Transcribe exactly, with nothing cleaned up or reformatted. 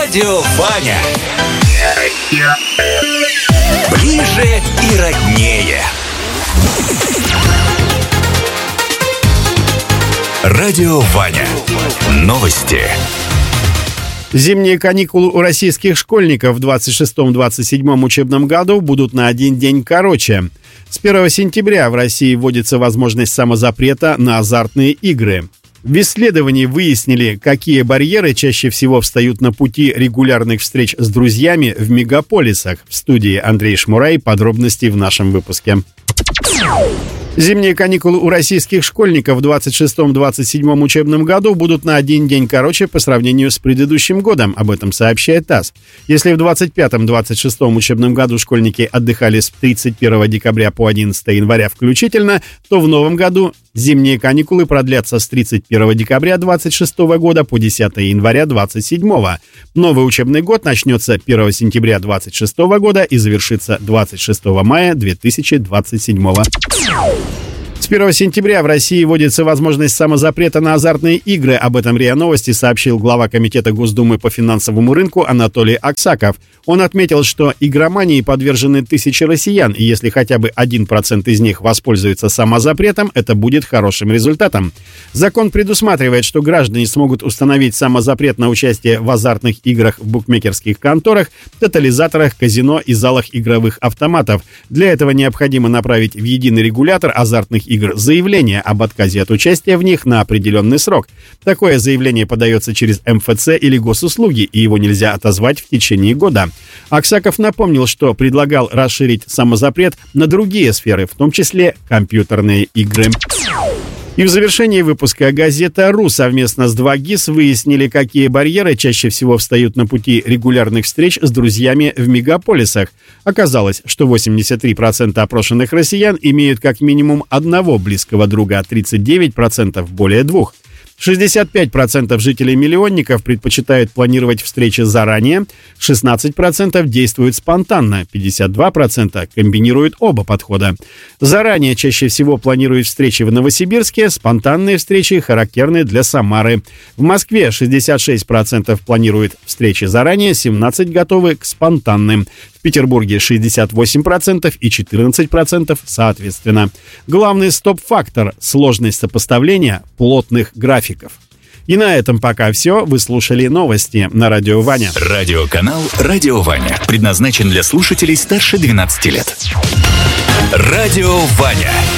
Радио Ваня. Ближе и роднее. Радио Ваня. Новости. Зимние каникулы у российских школьников в двадцать шестом — двадцать седьмом учебном году будут на один день короче. С первого сентября в России вводится возможность самозапрета на азартные игры. В исследовании выяснили, какие барьеры чаще всего встают на пути регулярных встреч с друзьями в мегаполисах. В студии Андрей Шмурай. Подробности в нашем выпуске. Зимние каникулы у российских школьников в двадцать шестом — двадцать седьмом учебном году будут на один день короче по сравнению с предыдущим годом, об этом сообщает ТАСС. Если в двадцать пятом — двадцать шестом учебном году школьники отдыхали с тридцать первого декабря по одиннадцатое января включительно, то в новом году зимние каникулы продлятся с тридцать первого декабря двадцать шестого года по десятое января двадцать седьмого. Новый учебный год начнется первого сентября двадцать шестого года и завершится двадцать шестого мая две тысячи двадцать седьмого. С первого сентября в России вводится возможность самозапрета на азартные игры. Об этом РИА Новости сообщил глава Комитета Госдумы по финансовому рынку Анатолий Аксаков. Он отметил, что игромании подвержены тысячи россиян, и если хотя бы один процент из них воспользуется самозапретом, это будет хорошим результатом. Закон предусматривает, что граждане смогут установить самозапрет на участие в азартных играх в букмекерских конторах, тотализаторах, казино и залах игровых автоматов. Для этого необходимо направить в единый регулятор азартных игр заявление об отказе от участия в них на определенный срок. Такое заявление подается через эм эф цэ или госуслуги, и его нельзя отозвать в течение года. Аксаков напомнил, что предлагал расширить самозапрет на другие сферы, в том числе компьютерные игры. И в завершении выпуска газета «Ру» совместно с два ГИС выяснили, какие барьеры чаще всего встают на пути регулярных встреч с друзьями в мегаполисах. Оказалось, что восемьдесят три процента опрошенных россиян имеют как минимум одного близкого друга, а тридцать девять процентов более двух. шестьдесят пять процентов жителей-миллионников предпочитают планировать встречи заранее, шестнадцать процентов действуют спонтанно, пятьдесят два процента комбинируют оба подхода. Заранее чаще всего планируют встречи в Новосибирске, спонтанные встречи характерны для Самары. В Москве шестьдесят шесть процентов планируют встречи заранее, семнадцать процентов готовы к спонтанным. В Петербурге шестьдесят восемь процентов и четырнадцать процентов соответственно. Главный стоп-фактор – сложность сопоставления плотных графиков. И на этом пока все. Вы слушали новости на Радио Ваня. Радиоканал «Радио Ваня» предназначен для слушателей старше двенадцати лет. Радио Ваня.